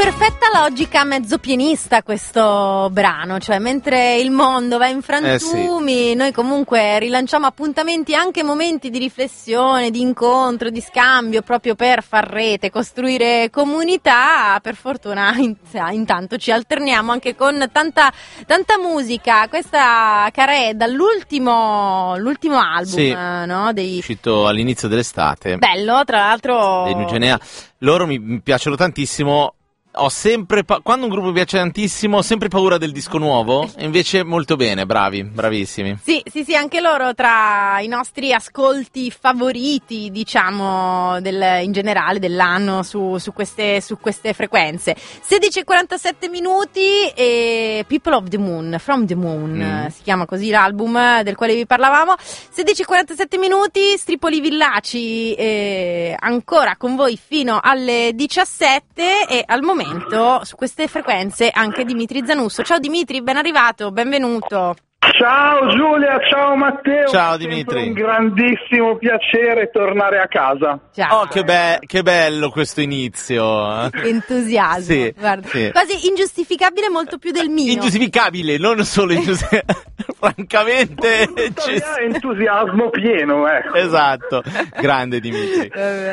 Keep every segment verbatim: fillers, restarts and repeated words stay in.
perfetta logica mezzo pienista questo brano, cioè mentre il mondo va in frantumi, eh sì. Noi comunque rilanciamo appuntamenti, anche momenti di riflessione, di incontro, di scambio, proprio per far rete, costruire comunità. Per fortuna in, intanto ci alterniamo anche con tanta, tanta musica. Questa Carè dall'ultimo l'ultimo album, sì, eh, no? Dei... uscito all'inizio dell'estate. Bello, tra l'altro. Dei Nugenea. Loro mi, mi piacciono tantissimo. Ho sempre pa- quando un gruppo mi piace tantissimo ho sempre paura del disco nuovo, e invece molto bene, bravi, bravissimi. Sì, sì, sì, anche loro tra i nostri ascolti favoriti, diciamo, del, in generale dell'anno su, su queste su queste frequenze. sedici e quarantasette minuti e People of the Moon, From the Moon, mm. si chiama così l'album del quale vi parlavamo. sedici e quarantasette minuti, Stripoli Villaci eh, ancora con voi fino alle diciassette, e al momento su queste frequenze anche Dimitri Zanusso. Ciao Dimitri, ben arrivato, benvenuto. Ciao Giulia, ciao Matteo. Ciao Dimitri. Un grandissimo piacere tornare a casa. Ciao. Oh, che, be- che bello questo inizio. Entusiasmo. Sì, guarda. Sì. Quasi ingiustificabile, molto più del mio. Ingiustificabile, non solo ingiustificabile. Francamente ci... entusiasmo pieno, ecco. Esatto, grande Dimitri.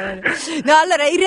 No, allora in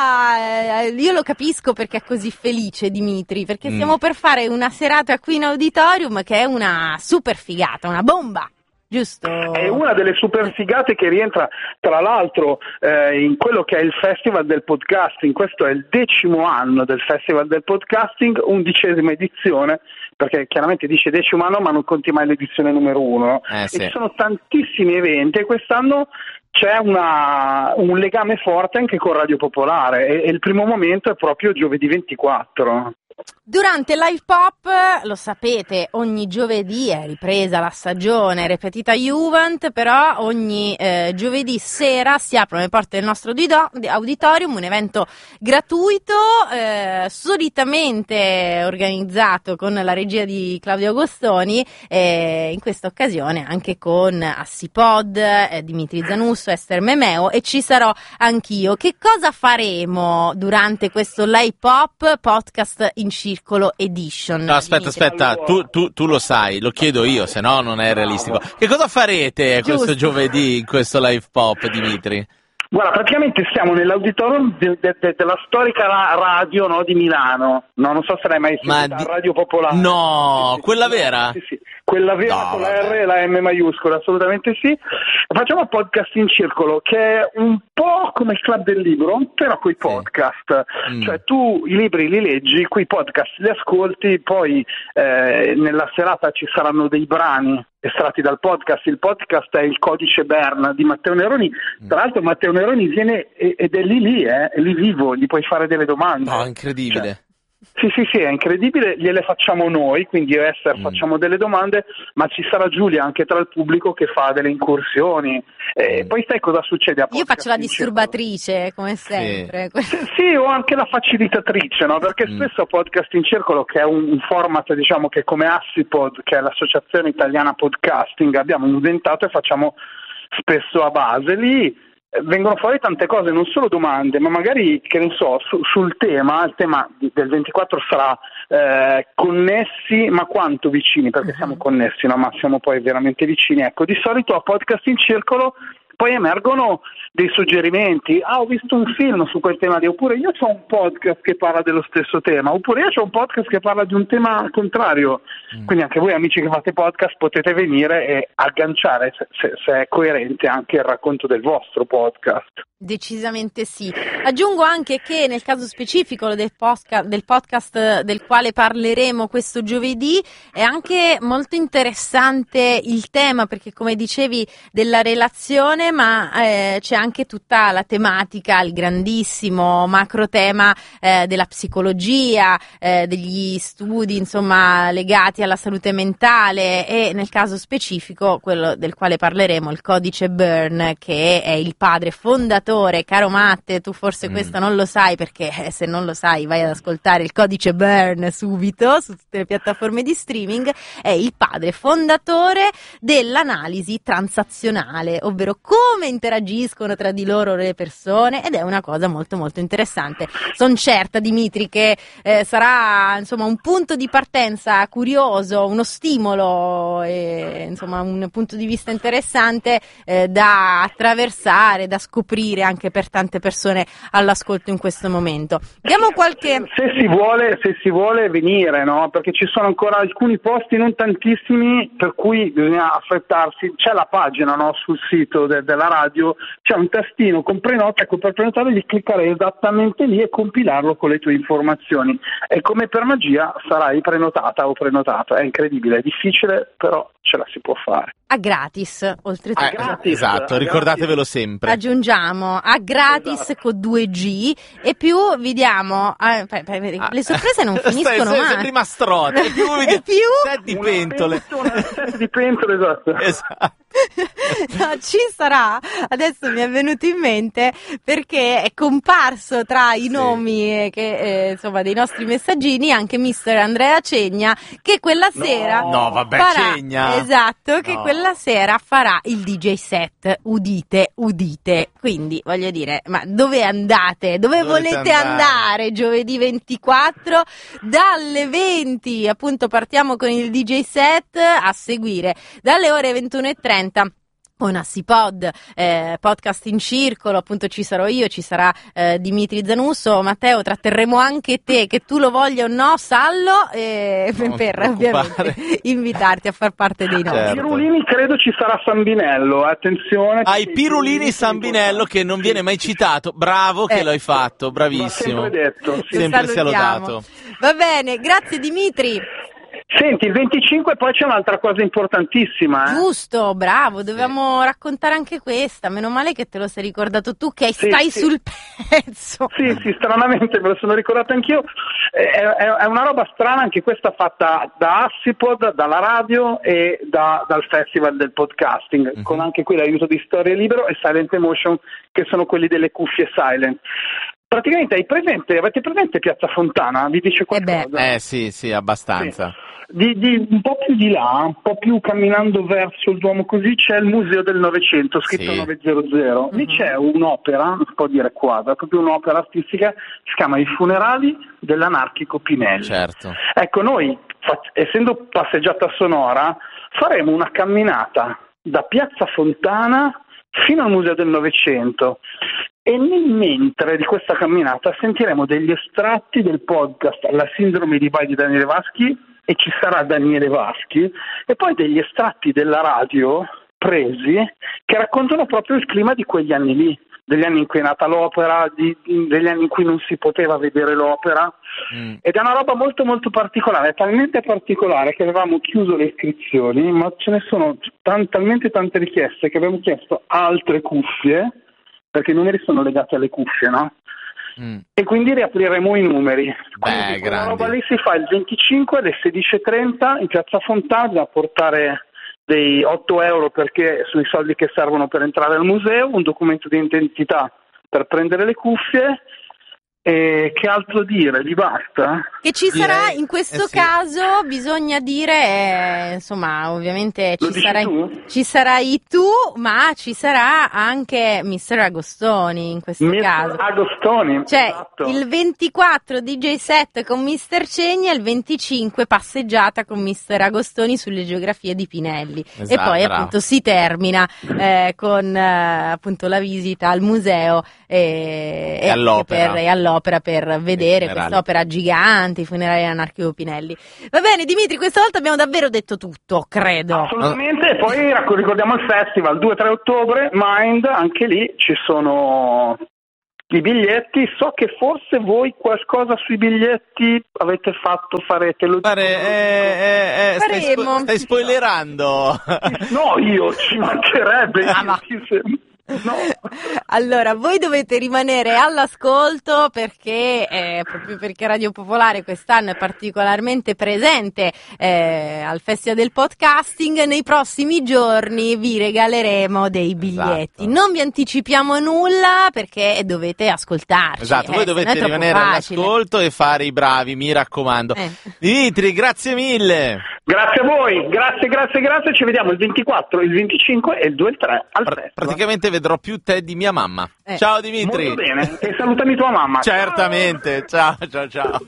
realtà eh, io lo capisco perché è così felice Dimitri, perché mm. stiamo per fare una serata qui in auditorium che è una super figata, una bomba. Giusto. È una delle super figate che rientra tra l'altro eh, in quello che è il Festival del Podcasting. Questo è il decimo anno del Festival del Podcasting, undicesima edizione, perché chiaramente dice decimo anno ma non conti mai l'edizione numero uno. Eh, sì. E ci sono tantissimi eventi e quest'anno c'è una, un legame forte anche con Radio Popolare e, e il primo momento è proprio giovedì ventiquattro. Durante Live Pop, lo sapete, ogni giovedì è ripresa la stagione Repetita Juvent, però ogni eh, giovedì sera si aprono le porte del nostro auditorium, un evento gratuito, eh, solitamente organizzato con la regia di Claudio Agostoni, eh, in questa occasione anche con Assipod, eh, Dimitri Zanusso, Esther Memeo, e ci sarò anch'io. Che cosa faremo durante questo Live Pop podcast in Circolo Edition? No, aspetta, aspetta, tu, tu, tu lo sai, lo chiedo io, se no non è realistico. Che cosa farete Giusto. questo giovedì in questo Live Pop, Dimitri? Guarda, praticamente siamo nell'auditorium de, de, de, della storica ra- radio, no, di Milano. No, non so se l'hai mai sentita, di... Radio Popolare. No, sì, sì, quella sì, vera? Sì, sì. Quella vera no, con la vabbè. R e la M maiuscola, assolutamente sì. Facciamo podcast in circolo, che è un po' come il Club del Libro, però coi podcast. Sì. Mm. Cioè tu i libri li leggi, quei podcast li ascolti, poi eh, nella serata ci saranno dei brani estratti dal podcast. Il podcast è il Codice Bern di Matteo Neroni. Tra l'altro Matteo Neroni viene ed è lì lì, eh, è lì vivo, gli puoi fare delle domande. No, incredibile. Cioè, Sì, sì, sì, è incredibile, gliele facciamo noi, quindi io e Esther mm. facciamo delle domande, ma ci sarà Giulia anche tra il pubblico che fa delle incursioni. E mm. poi sai cosa succede a podcast? Io faccio la disturbatrice, come sempre. Sì. sì, o anche la facilitatrice, no? Perché mm. spesso Podcast in Circolo, che è un, un format, diciamo, che come Assipod, che è l'Associazione Italiana Podcasting, abbiamo inventato e facciamo spesso a base lì. Vengono fuori tante cose, non solo domande, ma magari, che ne so, su, sul tema, il tema del ventiquattro sarà eh, connessi, ma quanto vicini, perché siamo connessi, no? Ma siamo poi veramente vicini. Ecco, di solito a Podcast in Circolo poi emergono dei suggerimenti. Ah, ho visto un film su quel tema lì, oppure io ho un podcast che parla dello stesso tema, oppure io ho un podcast che parla di un tema contrario. Mm. Quindi anche voi amici che fate podcast potete venire e agganciare, se, se, se è coerente, anche il racconto del vostro podcast. Decisamente sì. Aggiungo anche che nel caso specifico del podcast, del podcast del quale parleremo questo giovedì è anche molto interessante il tema, perché come dicevi della relazione, ma eh, c'è anche tutta la tematica, il grandissimo macro tema eh, della psicologia, eh, degli studi insomma legati alla salute mentale, e nel caso specifico quello del quale parleremo, il Codice Bern, che è il padre fondatore. Caro Matte, tu forse mm. questo non lo sai, perché eh, se non lo sai vai ad ascoltare il Codice Bern subito su tutte le piattaforme di streaming. È il padre fondatore dell'analisi transazionale, ovvero come come interagiscono tra di loro le persone, ed è una cosa molto molto interessante. Sono certa, Dimitri, che eh, sarà insomma un punto di partenza curioso, uno stimolo e insomma un punto di vista interessante eh, da attraversare, da scoprire anche per tante persone all'ascolto in questo momento. Diamo qualche... Se si vuole, se si vuole venire, no? Perché ci sono ancora alcuni posti, non tantissimi, per cui bisogna affrettarsi. C'è la pagina, no? Sul sito de- della radio, c'è un tastino con prenota, ecco, per prenotare devi cliccare esattamente lì e compilarlo con le tue informazioni. E come per magia sarai prenotata o prenotato. È incredibile, è difficile, però ce la si può fare. A gratis, oltretutto. Ah, gratis, esatto, ricordatevelo sempre. Aggiungiamo a gratis esatto. Con due G e più vi diamo eh, per, per, le sorprese non finiscono stai, mai. Sei prima strota, e più, e più set di pentole. Una set di pentole, esatto. Esatto. No, ci sarà, adesso mi è venuto in mente perché è comparso tra i sì. nomi eh, che, eh, insomma dei nostri messaggini anche mister Andrea Cegna, che quella no. sera no vabbè farà, Cegna esatto che no. quella sera farà il D J set, udite udite, quindi voglio dire, ma dove andate, dove Dovete volete andare? andare giovedì ventiquattro dalle venti, appunto partiamo con il D J set, a seguire dalle ore ventuno e trenta con Assipod, eh, podcast in circolo, appunto ci sarò io, ci sarà eh, Dimitri Zanusso. Matteo, tratterremo anche te, che tu lo voglia o no, sallo, eh, per ovviamente invitarti a far parte dei nostri. Certo. Pirulini credo ci sarà Sambinello, attenzione. Ai ah, Pirulini Sambinello che non viene mai citato, bravo che eh. lo hai fatto, bravissimo. Sempre detto. Sì. Sempre sia lodato. Va bene, grazie Dimitri. Senti, il venticinque poi c'è un'altra cosa importantissima. Eh? Giusto, bravo, dovevamo sì. raccontare anche questa, meno male che te lo sei ricordato tu che sì, stai sì. sul pezzo. Sì, sì, stranamente me lo sono ricordato anch'io, è, è, è una roba strana anche questa fatta da Assipod, dalla radio e da, dal Festival del Podcasting, mm-hmm. con anche qui l'aiuto di Storia Libero e Silent Emotion, che sono quelli delle cuffie Silent. Praticamente hai presente, avete presente Piazza Fontana? Vi dice qualcosa? Eh, beh. eh sì, sì, abbastanza. Sì. Di, di, un po' più di là, un po' più camminando verso il Duomo così, c'è il Museo del Novecento, scritto sì. novecento. Lì mm-hmm. c'è un'opera, non si può dire quadra, proprio un'opera artistica, si chiama I funerali dell'anarchico Pinelli. Certo. Ecco, noi, essendo passeggiata sonora, faremo una camminata da Piazza Fontana fino al Museo del Novecento. E nel mentre di questa camminata sentiremo degli estratti del podcast La sindrome di Bai di Daniele Vaschi, e ci sarà Daniele Vaschi, e poi degli estratti della radio presi che raccontano proprio il clima di quegli anni lì, degli anni in cui è nata l'opera, di, degli anni in cui non si poteva vedere l'opera, mm. ed è una roba molto molto particolare, è talmente particolare che avevamo chiuso le iscrizioni, ma ce ne sono t- talmente tante richieste che abbiamo chiesto altre cuffie, perché i numeri sono legati alle cuffie, no? Mm. E quindi riapriremo i numeri. Beh, quella roba lì si fa il venticinque alle sedici e trenta in Piazza Fontana, da portare dei otto euro perché sono i soldi che servono per entrare al museo, un documento di identità per prendere le cuffie. E che altro dire? Gli basta? Che ci Direi, sarà in questo eh sì. caso, bisogna dire, eh, insomma, ovviamente ci sarai, ci sarai tu, ma ci sarà anche mister Agostoni in questo mister caso. Agostoni, cioè esatto. Il ventiquattro D J set con mister Cegna e il venticinque passeggiata con mister Agostoni sulle geografie di Pinelli. Esatto, e poi bravo. appunto si termina eh, con eh, appunto la visita al museo e, e, all'opera. Per, e all'opera per vedere quest'opera gigante, i funerali dell'anarchico Pinelli. Va bene Dimitri, questa volta abbiamo davvero detto tutto, credo. Assolutamente, e poi ricordiamo il festival due tre ottobre, Mind, anche lì ci sono i biglietti. So che forse voi qualcosa sui biglietti avete fatto, farete lo Pare, eh, eh, stai, spo- stai spoilerando. No, io ci mancherebbe. Ah, ma... No. Allora, voi dovete rimanere all'ascolto perché eh, proprio perché Radio Popolare quest'anno è particolarmente presente eh, al Festival del Podcasting. Nei prossimi giorni vi regaleremo dei biglietti. Esatto. Non vi anticipiamo nulla perché dovete ascoltarci. Esatto, eh, voi dovete rimanere facile. all'ascolto e fare i bravi, mi raccomando. Eh. Dimitri, grazie mille. Grazie a voi, grazie, grazie, grazie. Ci vediamo il ventiquattro, il venticinque e il due e il tre al Pr- festival. Praticamente vedrò più te di mia mamma. Eh. Ciao Dimitri. Molto bene, e salutami tua mamma. Certamente, ciao, ciao, ciao.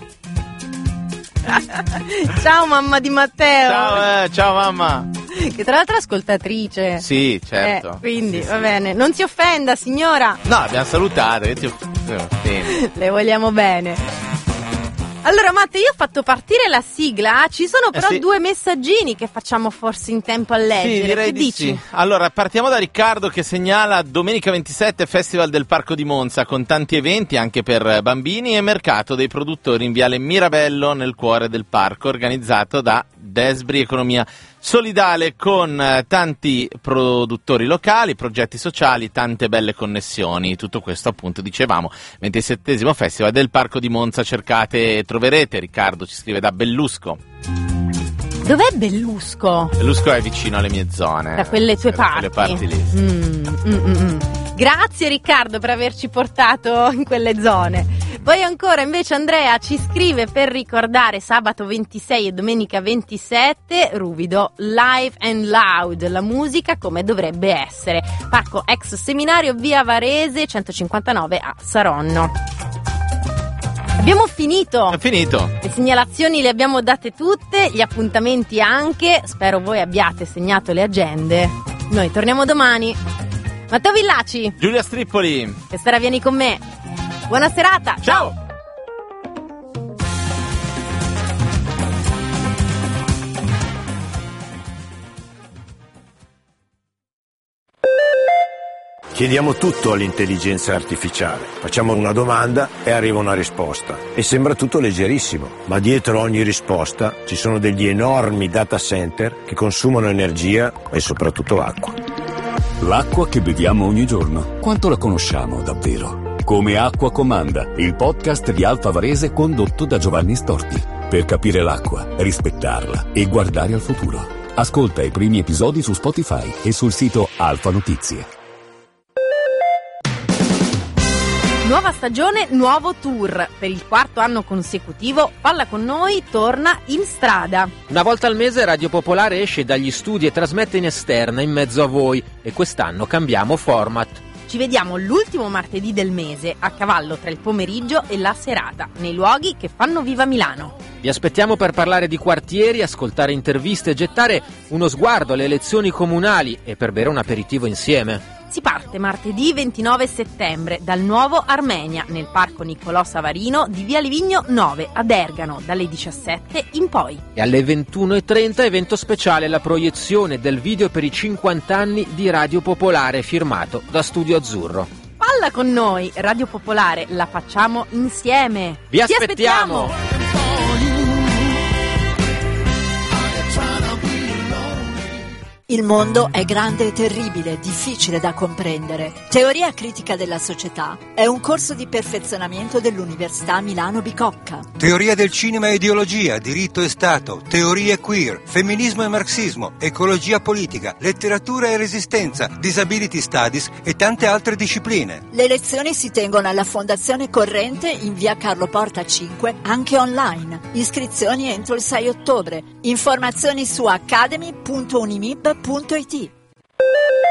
Ciao mamma di Matteo. Ciao, eh, ciao mamma. Che tra l'altro è ascoltatrice. Sì, certo. Eh, quindi Sì, va sì. bene, non si offenda signora. No, abbiamo salutato. Che ti... Bene. Le vogliamo bene. Allora Matte, io ho fatto partire la sigla, ci sono però Eh sì. due messaggini che facciamo forse in tempo a leggere. Sì, direi che di dici? sì. Allora, partiamo da Riccardo che segnala domenica ventisette Festival del Parco di Monza con tanti eventi anche per bambini e mercato dei produttori in Viale Mirabello nel cuore del parco organizzato da Desbri Economia Solidale con eh, tanti produttori locali, progetti sociali, tante belle connessioni. Tutto questo appunto dicevamo, ventisettesimo Festival del Parco di Monza, cercate e troverete. Riccardo ci scrive da Bellusco. Dov'è Bellusco? Bellusco è vicino alle mie zone. Da quelle tue da parti. quelle parti lì. Sì. Mm, mm, mm, mm. Grazie Riccardo per averci portato in quelle zone. Poi ancora invece Andrea ci scrive per ricordare sabato ventisei e domenica ventisette Ruvido Live and Loud, la musica come dovrebbe essere. Parco ex seminario via Varese centocinquantanove a Saronno. Abbiamo finito. È finito. Le segnalazioni le abbiamo date tutte, gli appuntamenti anche. Spero voi abbiate segnato le agende. Noi torniamo domani. Matteo Villaci, Giulia Strippoli. questa era Vieni con me. Buona serata. Ciao. Chiediamo tutto all'intelligenza artificiale. Facciamo una domanda e arriva una risposta. E sembra tutto leggerissimo, ma dietro ogni risposta ci sono degli enormi data center che consumano energia e soprattutto acqua. L'acqua che beviamo ogni giorno, quanto la conosciamo davvero? Come Acqua Comanda, il podcast di Alfa Varese condotto da Giovanni Storti. Per capire l'acqua, rispettarla e guardare al futuro. Ascolta i primi episodi su Spotify e sul sito Alfa Notizie. Nuova stagione, nuovo tour. Per il quarto anno consecutivo, Palla con noi torna in strada. Una volta al mese Radio Popolare esce dagli studi e trasmette in esterna, in mezzo a voi, e quest'anno cambiamo format. Ci vediamo l'ultimo martedì del mese, a cavallo tra il pomeriggio e la serata, nei luoghi che fanno viva Milano. Vi aspettiamo per parlare di quartieri, ascoltare interviste, gettare uno sguardo alle elezioni comunali e per bere un aperitivo insieme. Si parte martedì ventinove settembre dal nuovo Armenia nel Parco Niccolò Savarino di Via Livigno nove ad Ergano dalle diciassette in poi. E alle ventuno e trenta evento speciale, la proiezione del video per i cinquanta anni di Radio Popolare firmato da Studio Azzurro. Palla con noi, Radio Popolare, la facciamo insieme. Vi aspettiamo! aspettiamo! Il mondo è grande e terribile, difficile da comprendere. Teoria critica della società è un corso di perfezionamento dell'Università Milano Bicocca. Teoria del cinema e ideologia, diritto e Stato, teorie queer, femminismo e marxismo, ecologia politica, letteratura e resistenza, disability studies e tante altre discipline. Le lezioni si tengono alla Fondazione Corrente in via Carlo Porta cinque, anche online. Iscrizioni entro il sei ottobre. Informazioni su academy punto unimib punto it.